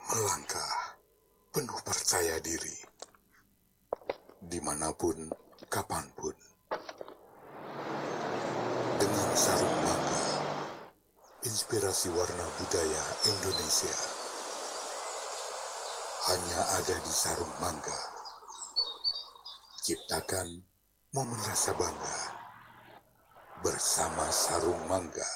Melangkah penuh percaya diri, dimanapun, kapanpun, dengan sarung mangga, inspirasi warna budaya Indonesia hanya ada di sarung mangga. Ciptakan momen rasa bangga bersama sarung mangga.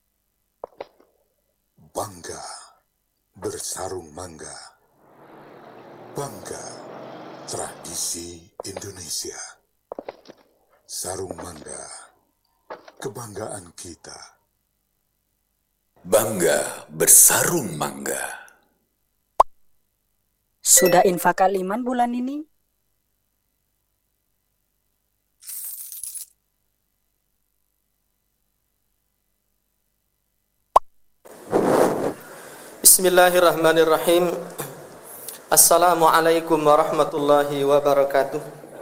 Bangga bersarung mangga. Bangga tradisi Indonesia. Sarung mangga, kebanggaan kita. Bangga bersarung mangga. Sudah infak Al-Iman bulan ini? Bismillahirrahmanirrahim. Assalamualaikum warahmatullahi wabarakatuh.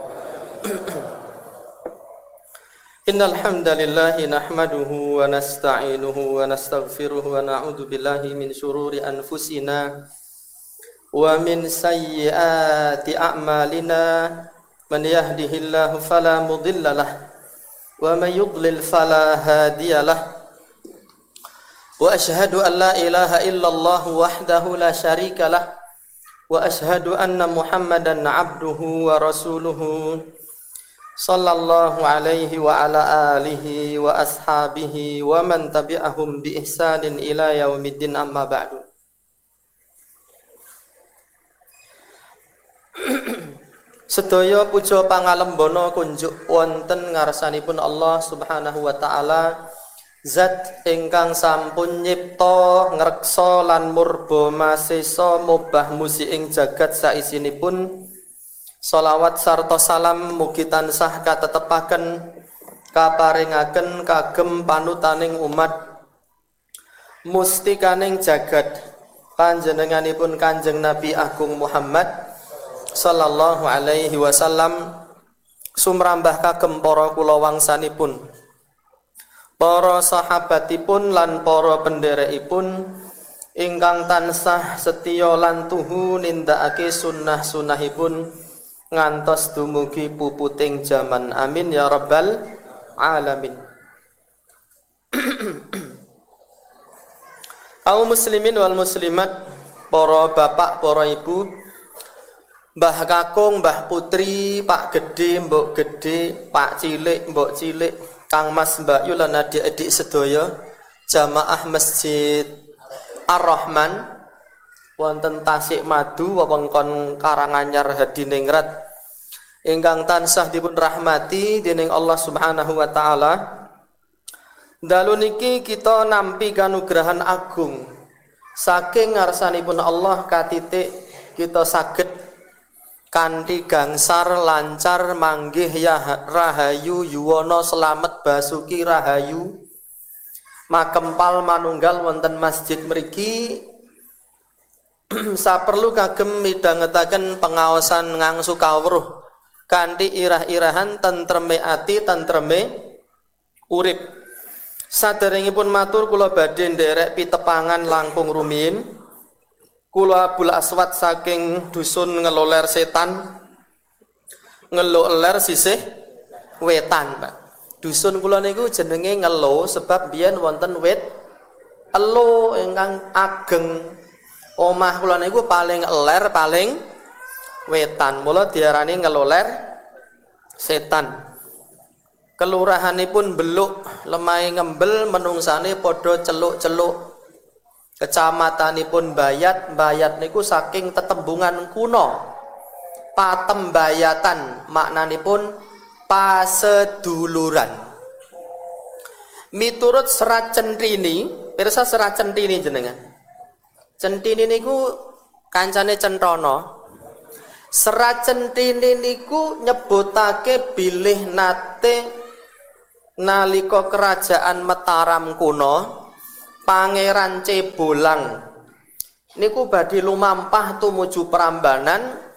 Innal hamdalillahi nahmaduhu wa nasta'inuhu wa nastaghfiruhu wa na'udzu billahi min shururi anfusina wa min sayyiati a'malina. Man yahdihillahu fala mudhillalah wa may yudlil fala hadiyalah. Wa ashhadu an la ilaha illallah wahdahu la syarika lah wa ashhadu anna Muhammadan abduhu wa rasuluhu sallallahu alaihi wa ala alihi wa ashabihi wa man tabi'ahum bi ihsanin ila yaumiddin, amma ba'du. Sedaya puja pangalembono kunjuk wonten ngarsanipun Allah Subhanahu wa taala, Zat ingkang sampun nyipta ngreksa lan murba masesa mubah musi ing jagat saisinipun. Shalawat sarta salam mugi tansah katetepaken kaparingaken kagem panutaning umat mustikaning jagat panjenenganipun Kanjeng Nabi Agung Muhammad sallallahu alaihi wasallam, sumrambah kagem para kula wangsanipun, para sahabatipun lan para penderekipun ingkang tansah setya lan tuhu nindakake sunnah-sunnahipun ngantos dumugi puputing jaman. Amin ya rabbal alamin. Kaum muslimin wal muslimat, para bapak, para ibu, mbah kakung, mbah putri, pak gede, mbok gede, pak cilik, mbok cilik, Kang Mas, Mbak Yu lan adik-adik sedaya jamaah Masjid Ar-Rahman wonten Tasikmadu wewengkon Karanganyar Hadiningrat ingkang tansah dipun rahmati dening Allah Subhanahu wa taala. Dalu niki kita nampi kanugrahan agung saking ngarsanipun Allah katitik kita saged kanthi gangsar lancar manggih ya rahayu yuwana selamet basuki rahayu makempal manunggal wonten masjid mriki. Saperlu kagem midhangetaken pengaosan ngangsu kawruh kanthi irah-irahan tentreme ati tentreme urip. Saderengipun matur kula badhe nderek pitepangan langkung rumiyin. Kula Abul Aswad saking dusun Ngeloler Setan, Ngeloler sisih wetan, Pak. Dusun kula niku jenenge Ngelo sebab biyen wonten wit elo ingkang ageng. Omah kula niku paling eler paling wetan, mula diarani Ngeloler Setan. Kelurahanipun Beluk, Lemai Ngembel, menungsane padha celuk-celuk. Kecamatanipun Bayat, Bayat niku saking tetembungan kuno patembayatan, maknanipun paseduluran. Miturut Serat Centini, pirsa Serat Centini jenengan. Centini niku kancane Centrono. Serat Centini niku nyebutake bilih nate nalika kerajaan Mataram kuno Pangeran Cebolang niku badhe lumampah tumuju Prambanan